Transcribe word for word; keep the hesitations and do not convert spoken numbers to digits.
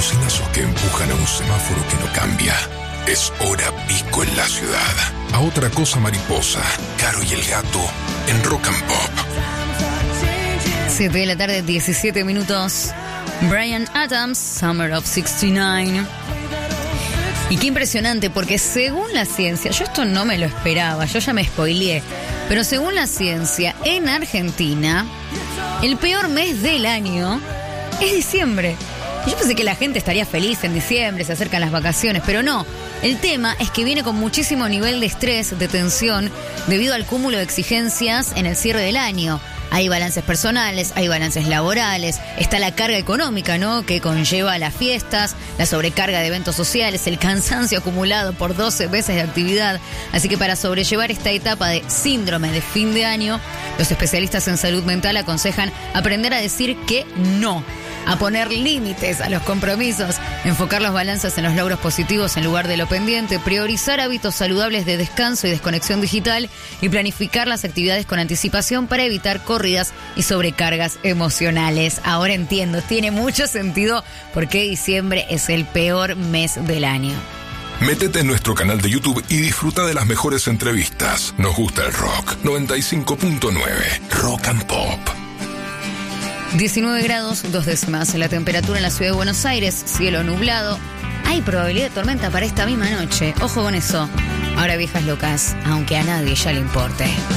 bocinazos que empujan a un semáforo que no cambia. Es hora pico en la ciudad. A otra cosa mariposa, Caro y el gato en Rock and Pop. siete de la tarde, diecisiete minutos. Bryan Adams, Summer of sesenta y nueve. Y qué impresionante, porque según la ciencia, yo esto no me lo esperaba, yo ya me spoileé, pero según la ciencia, en Argentina, el peor mes del año es diciembre. Y yo pensé que la gente estaría feliz en diciembre, se acercan las vacaciones, pero no. El tema es que viene con muchísimo nivel de estrés, de tensión, debido al cúmulo de exigencias en el cierre del año. Hay balances personales, hay balances laborales, está la carga económica, ¿no?, que conlleva las fiestas, la sobrecarga de eventos sociales, el cansancio acumulado por doce meses de actividad. Así que para sobrellevar esta etapa de síndrome de fin de año, los especialistas en salud mental aconsejan aprender a decir que no, a poner límites a los compromisos, enfocar los balances en los logros positivos en lugar de lo pendiente, priorizar hábitos saludables de descanso y desconexión digital y planificar las actividades con anticipación para evitar corridas y sobrecargas emocionales. Ahora entiendo, tiene mucho sentido por qué diciembre es el peor mes del año. Métete en nuestro canal de YouTube y disfruta de las mejores entrevistas. Nos gusta el rock. noventa y cinco punto nueve Rock and Pop. diecinueve grados, dos décimas. La temperatura en la ciudad de Buenos Aires, cielo nublado. Hay probabilidad de tormenta para esta misma noche. Ojo con eso. Ahora, viejas locas, aunque a nadie ya le importe.